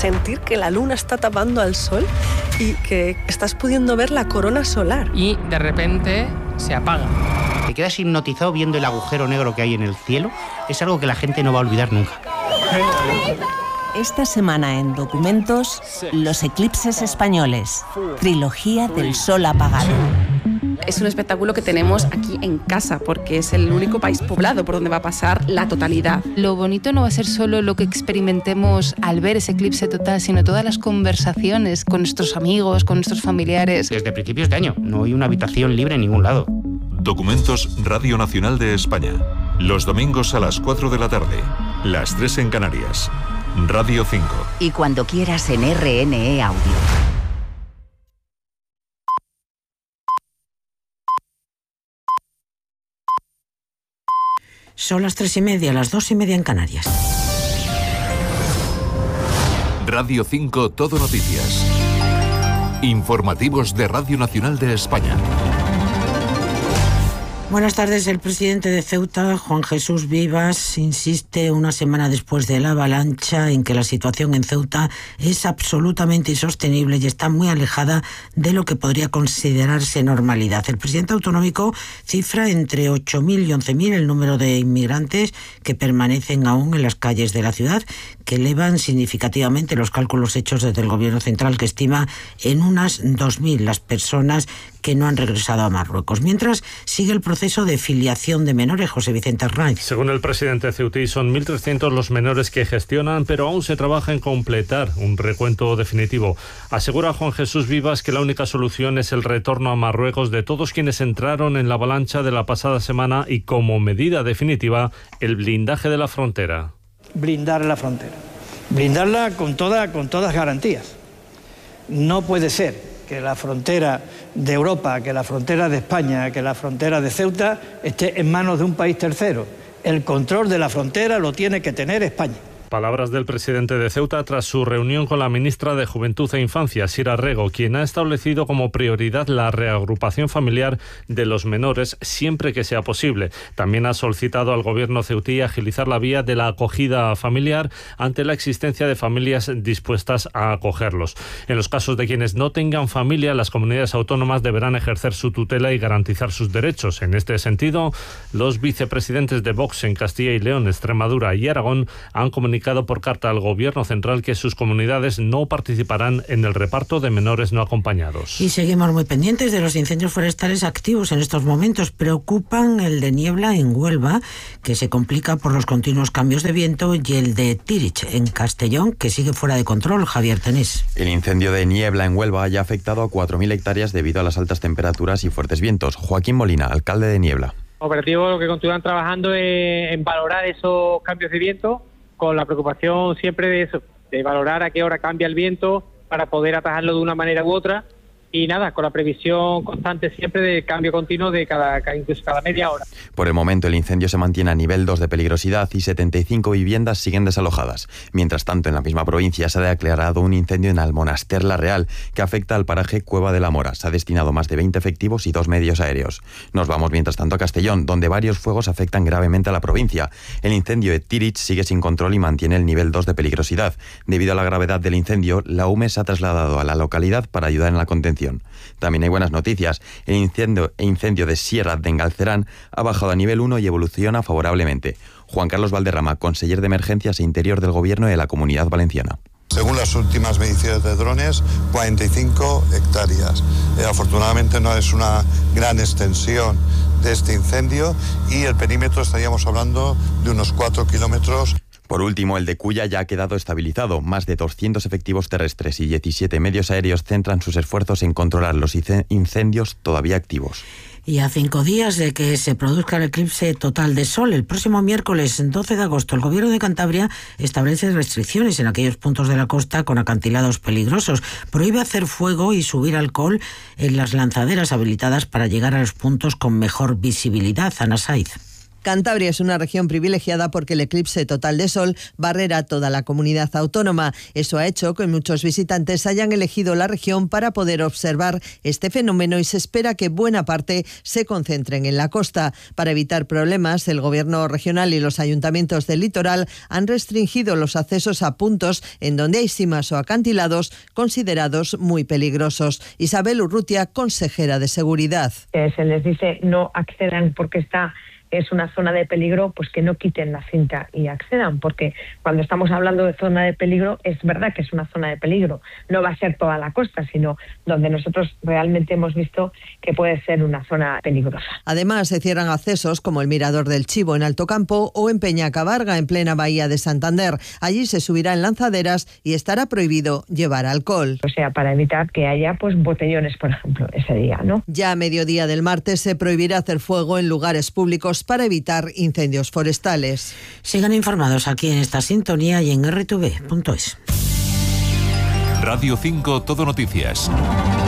sentir que la luna está tapando al sol y que estás pudiendo ver la corona solar. Y de repente se apaga. Te quedas hipnotizado viendo el agujero negro que hay en el cielo. Es algo que la gente no va a olvidar nunca. Esta semana en Documentos, los eclipses españoles. Trilogía del sol apagado. Es un espectáculo que tenemos aquí en casa, porque es el único país poblado por donde va a pasar la totalidad. Lo bonito no va a ser solo lo que experimentemos al ver ese eclipse total, sino todas las conversaciones con nuestros amigos, con nuestros familiares. Desde principios de año no hay una habitación libre en ningún lado. Documentos Radio Nacional de España. Los domingos a las 4 de la tarde. Las 3 en Canarias. Radio 5. Y cuando quieras en RNE Audio. Son las 3:30, las 2:30 en Canarias. Radio 5 Todo Noticias. Informativos de Radio Nacional de España. Buenas tardes. El presidente de Ceuta, Juan Jesús Vivas, insiste una semana después de la avalancha en que la situación en Ceuta es absolutamente insostenible y está muy alejada de lo que podría considerarse normalidad. El presidente autonómico cifra entre 8.000 y 11.000 el número de inmigrantes que permanecen aún en las calles de la ciudad, que elevan significativamente los cálculos hechos desde el Gobierno central, que estima en unas 2.000 las personas que no han regresado a Marruecos. Mientras sigue el proceso de filiación de menores. José Vicente Arnaiz. Según el presidente ceutí, son 1.300 los menores que gestionan, pero aún se trabaja en completar un recuento definitivo. Asegura Juan Jesús Vivas que la única solución es el retorno a Marruecos de todos quienes entraron en la avalancha de la pasada semana y, como medida definitiva, el blindaje de la frontera. Blindar la frontera. Blindarla con todas garantías. No puede ser que la frontera de Europa, que la frontera de España, que la frontera de Ceuta esté en manos de un país tercero. El control de la frontera lo tiene que tener España. Palabras del presidente de Ceuta tras su reunión con la ministra de Juventud e Infancia, Sira Rego, quien ha establecido como prioridad la reagrupación familiar de los menores siempre que sea posible. También ha solicitado al gobierno ceutí agilizar la vía de la acogida familiar ante la existencia de familias dispuestas a acogerlos. En los casos de quienes no tengan familia, las comunidades autónomas deberán ejercer su tutela y garantizar sus derechos. En este sentido, los vicepresidentes de Vox en Castilla y León, Extremadura y Aragón han comunicado por carta al Gobierno central que sus comunidades no participarán en el reparto de menores no acompañados. Y seguimos muy pendientes de los incendios forestales activos en estos momentos. Preocupan el de Niebla en Huelva, que se complica por los continuos cambios de viento, y el de Tirich en Castellón, que sigue fuera de control. Javier Tenés. El incendio de Niebla en Huelva ya ha afectado a 4.000 hectáreas debido a las altas temperaturas y fuertes vientos. Joaquín Molina, alcalde de Niebla. Operativos lo que continúan trabajando en valorar esos cambios de viento, con la preocupación siempre de eso, de valorar a qué hora cambia el viento para poder atajarlo de una manera u otra. Y nada, con la previsión constante siempre de cambio continuo de incluso cada media hora. Por el momento el incendio se mantiene a nivel 2 de peligrosidad y 75 viviendas siguen desalojadas. Mientras tanto, en la misma provincia se ha declarado un incendio en Almonaster la Real que afecta al paraje Cueva de la Mora. Se ha destinado más de 20 efectivos y 2 medios aéreos. Nos vamos mientras tanto a Castellón, donde varios fuegos afectan gravemente a la provincia. El incendio de Tirich sigue sin control y mantiene el nivel 2 de peligrosidad. Debido a la gravedad del incendio, la UME se ha trasladado a la localidad para ayudar en la contención. También hay buenas noticias. El incendio de Sierra de Engalcerán ha bajado a nivel 1 y evoluciona favorablemente. Juan Carlos Valderrama, conseller de Emergencias e Interior del Gobierno de la Comunidad Valenciana. Según las últimas mediciones de drones, 45 hectáreas. Afortunadamente no es una gran extensión de este incendio y el perímetro estaríamos hablando de unos 4 kilómetros. Por último, el de Cuya ya ha quedado estabilizado. Más de 200 efectivos terrestres y 17 medios aéreos centran sus esfuerzos en controlar los incendios todavía activos. Y a 5 días de que se produzca el eclipse total de sol, el próximo miércoles 12 de agosto, el Gobierno de Cantabria establece restricciones en aquellos puntos de la costa con acantilados peligrosos. Prohíbe hacer fuego y subir alcohol en las lanzaderas habilitadas para llegar a los puntos con mejor visibilidad. Ana Saiz. Cantabria es una región privilegiada porque el eclipse total de sol barrerá toda la comunidad autónoma. Eso ha hecho que muchos visitantes hayan elegido la región para poder observar este fenómeno y se espera que buena parte se concentren en la costa. Para evitar problemas, el Gobierno regional y los ayuntamientos del litoral han restringido los accesos a puntos en donde hay simas o acantilados considerados muy peligrosos. Isabel Urrutia, consejera de Seguridad. Se les dice no accedan porque es una zona de peligro, pues que no quiten la cinta y accedan, porque cuando estamos hablando de zona de peligro, es verdad que es una zona de peligro. No va a ser toda la costa, sino donde nosotros realmente hemos visto que puede ser una zona peligrosa. Además, se cierran accesos como el Mirador del Chivo en Alto Campo o en Peñacabarga, en plena bahía de Santander. Allí se subirá en lanzaderas y estará prohibido llevar alcohol. O sea, para evitar que haya pues botellones, por ejemplo, ese día, ¿no? Ya a mediodía del martes se prohibirá hacer fuego en lugares públicos para evitar incendios forestales. Sigan informados aquí en esta sintonía y en rtv.es. Radio 5 Todo Noticias.